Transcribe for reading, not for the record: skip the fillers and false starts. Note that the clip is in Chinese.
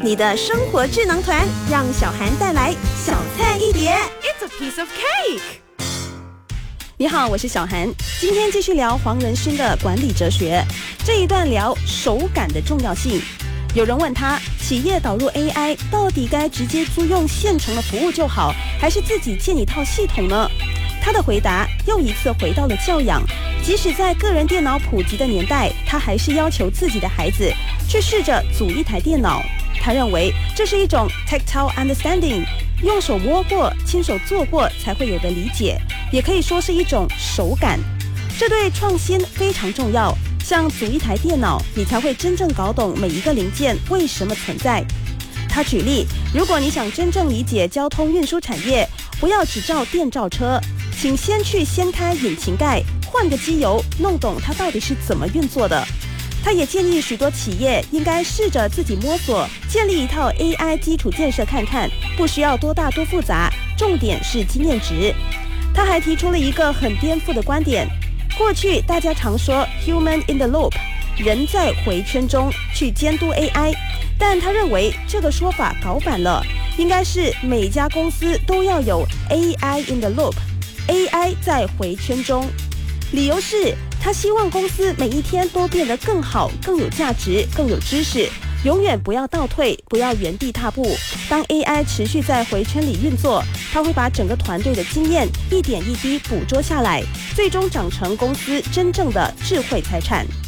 你的生活智囊团，让小涵带来小菜一碟。 It's a piece of cake。 你好，我是小涵，今天继续聊黄仁勋的管理哲学。这一段聊手感的重要性。有人问他，企业导入 AI 到底该直接租用现成的服务就好，还是自己建一套系统呢？他的回答又一次回到了教养。即使在个人电脑普及的年代，他还是要求自己的孩子去试着组一台电脑。他认为这是一种 tactile understanding， 用手摸过、亲手做过才会有的理解，也可以说是一种手感。这对创新非常重要。像组一台电脑，你才会真正搞懂每一个零件为什么存在。他举例，如果你想真正理解交通运输产业，不要只照电召车，请先去掀开引擎盖，换个机油，弄懂它到底是怎么运作的。他也建议许多企业应该试着自己摸索，建立一套 AI 基础建设看看，不需要多大多复杂，重点是经验值。他还提出了一个很颠覆的观点，过去大家常说 human in the loop， 人在回圈中去监督 AI， 但他认为这个说法搞反了，应该是每家公司都要有 AI in the loop， AI 在回圈中。理由是他希望公司每一天都变得更好、更有价值、更有知识，永远不要倒退，不要原地踏步。当 AI 持续在回圈里运作，它会把整个团队的经验一点一滴捕捉下来，最终长成公司真正的智慧财产。